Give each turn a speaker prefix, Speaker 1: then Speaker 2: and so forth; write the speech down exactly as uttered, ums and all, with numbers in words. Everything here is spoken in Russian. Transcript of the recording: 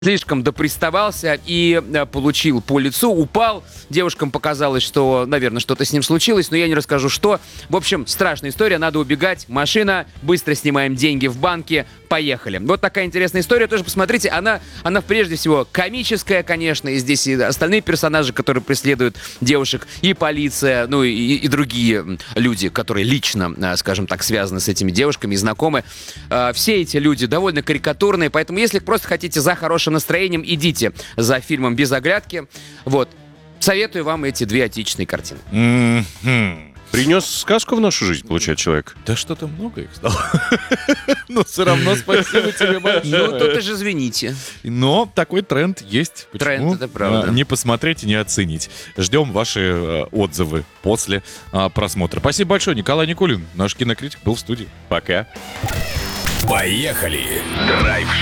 Speaker 1: слишком доприставался и э, получил по лицу, упал. Девушкам показалось, что, наверное, что-то с ним случилось, но я не расскажу, что. В общем, страшная история, надо убегать. Машина, быстро снимаем деньги в банке, поехали. Вот такая интересная история, тоже посмотрите. Она, она прежде всего комическая, конечно, и здесь и остальные персонажи, которые преследуют девушек, и полиция, ну и, и другие люди, которые лично, скажем так, связаны с этими девушками и знакомы. Все эти люди довольно карикатурные, поэтому если просто хотите за хорошим настроением, идите за фильмом «Без оглядки». Вот. Советую вам эти две отечественные картины.
Speaker 2: Mm-hmm.
Speaker 3: Принес сказку в нашу жизнь, получает человек?
Speaker 2: Да что-то много их стало. Но все равно спасибо тебе большое.
Speaker 1: Ну, тут же извините.
Speaker 2: Но такой тренд есть.
Speaker 1: Тренд, это правда.
Speaker 2: Не посмотреть и не оценить. Ждем ваши отзывы после просмотра. Спасибо большое. Николай Никулин, наш кинокритик, был в студии. Пока.
Speaker 4: Поехали! Драйв